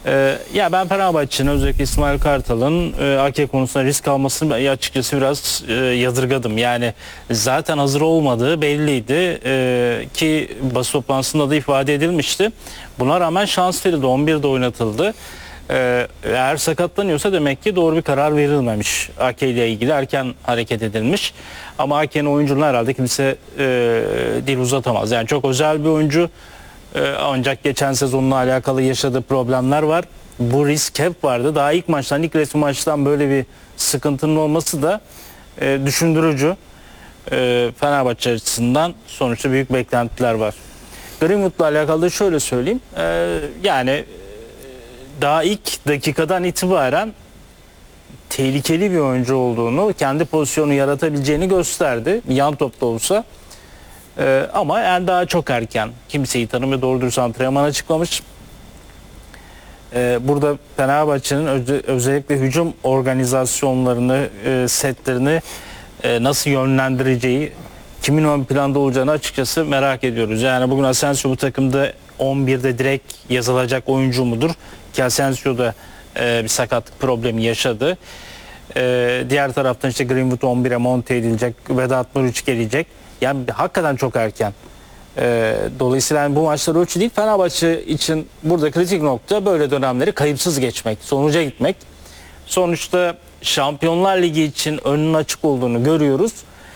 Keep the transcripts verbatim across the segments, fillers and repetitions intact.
Ee, ya ben Fenerbahçe'nin özellikle İsmail Kartal'ın e, Ake konusunda risk almasını ben açıkçası biraz e, yadırgadım. Yani zaten hazır olmadığı belliydi e, ki basın toplantısında da ifade edilmişti. Buna rağmen şans verildi. on birde oynatıldı. Ee, eğer sakatlanıyorsa demek ki doğru bir karar verilmemiş. Ake ile ilgili erken hareket edilmiş. Ama Ake'nin oyunculuğunu herhalde kimse e, dil uzatamaz. Yani çok özel bir oyuncu. Ancak geçen sezonla alakalı yaşadığı problemler var. Bu risk hep vardı. Daha ilk maçtan, ilk resmi maçtan böyle bir sıkıntının olması da e, düşündürücü. E, Fenerbahçe açısından sonuçta büyük beklentiler var. Greenwood'la alakalı da şöyle söyleyeyim. E, yani daha ilk dakikadan itibaren tehlikeli bir oyuncu olduğunu, kendi pozisyonu yaratabileceğini gösterdi. Yan topta olsa. Ee, ama yani daha çok erken. Kimseyi tanımıyor, doğru dürüst antrenman açıklamış. Ee, burada Fenerbahçe'nin öz- özellikle hücum organizasyonlarını, e, setlerini e, nasıl yönlendireceği, kimin ön planda olacağını açıkçası merak ediyoruz. Yani bugün Asensio bu takımda on birde direkt yazılacak oyuncu mudur? Ki Asensio da e, bir sakatlık problemi yaşadı. E, diğer taraftan işte Greenwood on bire monte edilecek, Vedat Muriç gelecek. Yani hakikaten çok erken. Ee, dolayısıyla yani bu maçlar ölçü değil. Fenerbahçe için burada kritik nokta böyle dönemleri kayıpsız geçmek, sonuca gitmek. Sonuçta Şampiyonlar Ligi için önünün açık olduğunu görüyoruz.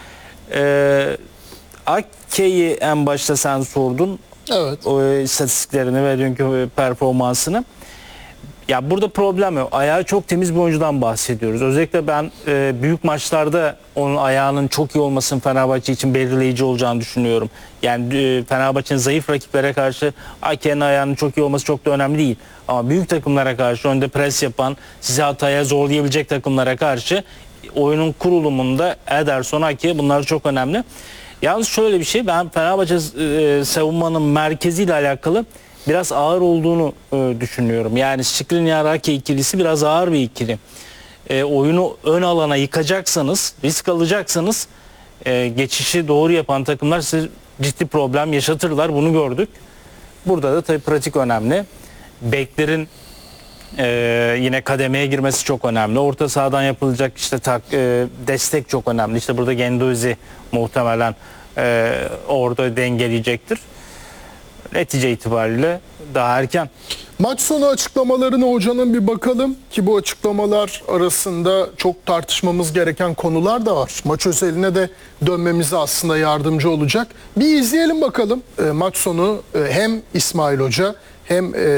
Ee, Ake'yi en başta sen sordun. Evet. O e, istatistiklerini ve dünkü performansını. Ya burada problem yok. Ayağı çok temiz bir oyuncudan bahsediyoruz. Özellikle ben e, büyük maçlarda onun ayağının çok iyi olmasının Fenerbahçe için belirleyici olacağını düşünüyorum. Yani e, Fenerbahçe'nin zayıf rakiplere karşı Ake'nin ayağının çok iyi olması çok da önemli değil. Ama büyük takımlara karşı önde pres yapan, sizi hataya zorlayabilecek takımlara karşı oyunun kurulumunda Ederson, Ake bunlar çok önemli. Yalnız şöyle bir şey, ben Fenerbahçe e, savunmanın merkeziyle alakalı biraz ağır olduğunu e, düşünüyorum. Yani Skriniar-Ake ikilisi biraz ağır bir ikili. E, oyunu ön alana yıkacaksanız, risk alacaksanız e, geçişi doğru yapan takımlar size ciddi problem yaşatırlar. Bunu gördük. Burada da tabii pratik önemli. Beklerin e, yine kademeye girmesi çok önemli. Orta sahadan yapılacak işte tak, e, destek çok önemli. İşte burada Genduzi muhtemelen e, orada dengeleyecektir. Netice itibariyle daha erken. Maç sonu açıklamalarına hocanın bir bakalım ki bu açıklamalar arasında çok tartışmamız gereken konular da var. Maç özeline de dönmemize aslında yardımcı olacak. Bir izleyelim bakalım e, maç sonu e, hem İsmail Hoca hem e,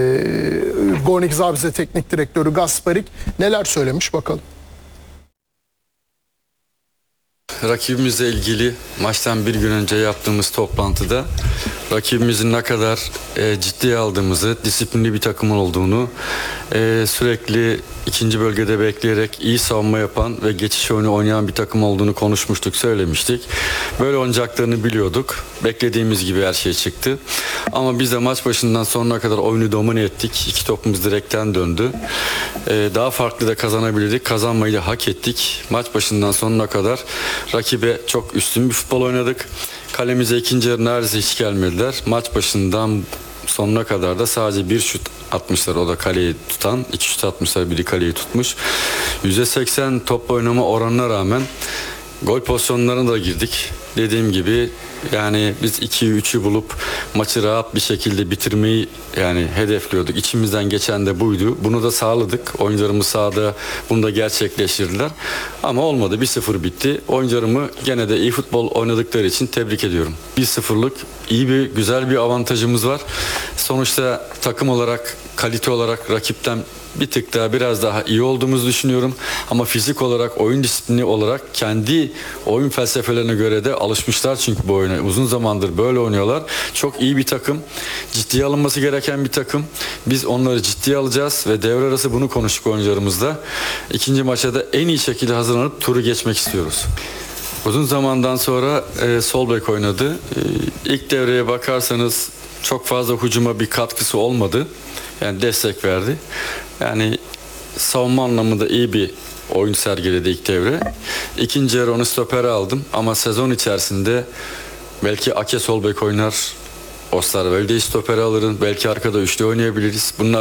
Gornik Zabrze Teknik Direktörü Gasparik neler söylemiş bakalım. Rakibimizle ilgili maçtan bir gün önce yaptığımız toplantıda rakibimizin ne kadar e, ciddiye aldığımızı, disiplinli bir takım olduğunu, e, sürekli ikinci bölgede bekleyerek iyi savunma yapan ve geçiş oyunu oynayan bir takım olduğunu konuşmuştuk, söylemiştik. Böyle oynayacaklarını biliyorduk. Beklediğimiz gibi her şey çıktı. Ama biz de maç başından sonuna kadar oyunu domine ettik. İki topumuz direkten döndü. E, daha farklı da kazanabilirdik. Kazanmayı da hak ettik. Maç başından sonuna kadar rakibe çok üstün bir futbol oynadık. Kalemize ikinci yarı neredeyse hiç gelmediler. Maç başından sonuna kadar da sadece bir şut atmışlar, o da kaleyi tutan. İki şut atmışlar, biri kaleyi tutmuş. yüzde seksen top oynama oranına rağmen gol pozisyonlarına da girdik. Dediğim gibi yani biz ikiyi üçü bulup maçı rahat bir şekilde bitirmeyi yani hedefliyorduk. İçimizden geçen de buydu. Bunu da sağladık. Oyuncularımız sahada bunu da gerçekleştirdiler. Ama olmadı. bir sıfır bitti. Oyuncularımı gene de iyi futbol oynadıkları için tebrik ediyorum. bir sıfırlık iyi bir, güzel bir avantajımız var. Sonuçta takım olarak, kalite olarak rakipten bir tık daha biraz daha iyi olduğumuzu düşünüyorum. Ama fizik olarak, oyun disiplini olarak kendi oyun felsefelerine göre de alışmışlar çünkü bu oyuna. Uzun zamandır böyle oynuyorlar. Çok iyi bir takım. Ciddiye alınması gereken bir takım. Biz onları ciddiye alacağız ve devre arası bunu konuştuk oyuncularımızla. İkinci maça da en iyi şekilde hazırlanıp turu geçmek istiyoruz. Uzun zamandan sonra e, sol bek oynadı. E, ilk devreye bakarsanız çok fazla hücuma bir katkısı olmadı. Yani destek verdi. Yani savunma anlamında iyi bir oyun sergiledi ilk devre. İkinci yarı onu stopere aldım ama sezon içerisinde belki Ake sol bek oynar, Osterwolde'yi stopere alırım, belki arkada üçlü oynayabiliriz. Bunlar